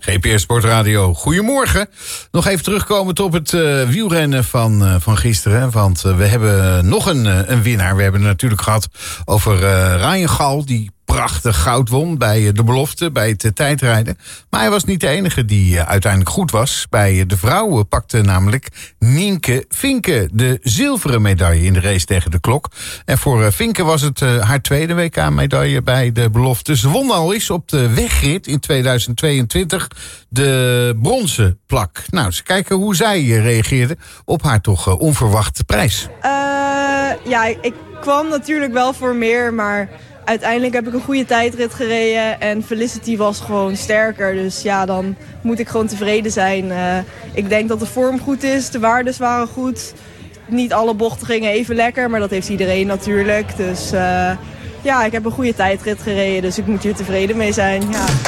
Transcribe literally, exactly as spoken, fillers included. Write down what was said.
G P S Sportradio, goedemorgen. Nog even terugkomend op het uh, wielrennen van, uh, van gisteren. Want uh, we hebben nog een, uh, een winnaar. We hebben het natuurlijk gehad over uh, Ryan Gal, die prachtig goud won bij de belofte, bij het tijdrijden. Maar hij was niet de enige die uiteindelijk goed was. Bij de vrouwen pakte namelijk Nienke Finke de zilveren medaille in de race tegen de klok. En voor Finke was het haar tweede W K-medaille bij de belofte. Ze won al eens op de wegrit in tweeduizend tweeëntwintig de bronzen plak. Nou, eens kijken hoe zij reageerde op haar toch onverwachte prijs. Uh, ja, ik kwam natuurlijk wel voor meer, maar uiteindelijk heb ik een goede tijdrit gereden en Felicity was gewoon sterker. Dus ja, dan moet ik gewoon tevreden zijn. Uh, ik denk dat de vorm goed is, de waardes waren goed. Niet alle bochten gingen even lekker, maar dat heeft iedereen natuurlijk. Dus uh, ja, ik heb een goede tijdrit gereden, dus ik moet hier tevreden mee zijn. Ja.